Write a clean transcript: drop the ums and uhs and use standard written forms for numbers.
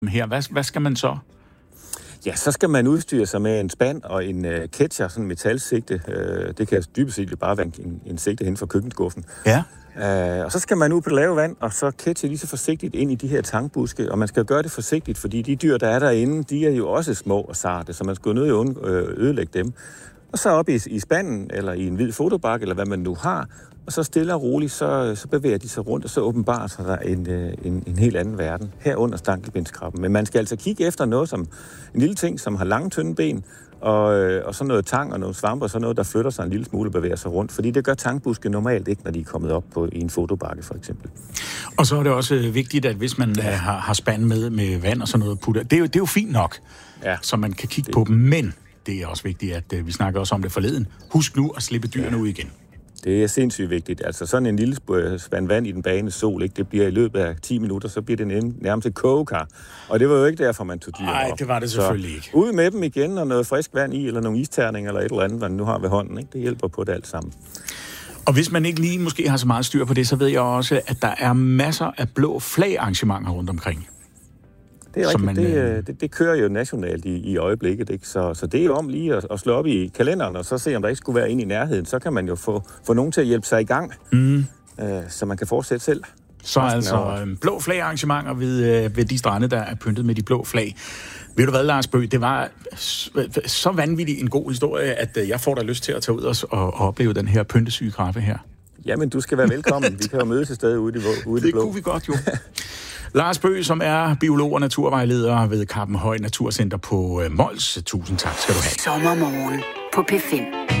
her. Hvad skal man så? Ja, så skal man udstyre sig med en spand og en catcher, sådan en metalsigte. Det kan dybest set bare være en sigte hen for køkkenskuffen. Ja. Og så skal man ud på det lave vand, og så catche lige så forsigtigt ind i de her tangbuske. Og man skal gøre det forsigtigt, fordi de dyr, der er derinde, de er jo også små og sarte, så man skal jo nødt ødelægge dem. Og så op i spanden, eller i en hvid fotobakke, eller hvad man nu har, og så stille og roligt, så bevæger de sig rundt, og så åbenbarer sig der en helt anden verden, herunder stankelbindskrabben. Men man skal altså kigge efter noget som en lille ting, som har lange, tynde ben, og så noget tang og noget svampe, og så noget, der flytter sig en lille smule og bevæger sig rundt. Fordi det gør tangbuske normalt ikke, når de er kommet op i en fotobakke, for eksempel. Og så er det også vigtigt, at hvis man har spand med vand og sådan noget putter, det er jo fint nok, så man kan kigge på dem, men det er også vigtigt, at vi snakker også om det forleden. Husk nu at slippe dyrene ud igen. Det er sindssygt vigtigt. Altså sådan en lille spand vand i den bagende sol, ikke? Det bliver i løbet af 10 minutter, så bliver det nærmest et kogekar. Og det var jo ikke derfor, man tog dyrene op. Nej, det var det selvfølgelig ikke. Ud med dem igen, og noget frisk vand i, eller nogle isterninger, eller et eller andet, man nu har ved hånden. Ikke? Det hjælper på det alt sammen. Og hvis man ikke lige måske har så meget styr på det, så ved jeg også, at der er masser af blå flag-arrangementer rundt omkring. Det er rigtigt. Det kører jo nationalt i øjeblikket, ikke? Så det er jo om lige at slå op i kalenderen, og så se, om der ikke skulle være en i nærheden. Så kan man jo få nogen til at hjælpe sig i gang, så man kan fortsætte selv. Så altså blå flag-arrangementer ved de strande, der er pyntet med de blå flag. Ved du hvad, Lars Bøgh, det var så vanvittigt en god historie, at jeg får da lyst til at tage ud og opleve den her pyntesyge krabbe her. Jamen, du skal være velkommen. Vi kan jo mødes et sted ude i det blå. Det kunne vi godt, jo. Lars Bøgh, som er biolog og naturvejleder ved Kappenhøj Naturcenter på Mols. Tusind tak skal du have. Sommermorgen på P5.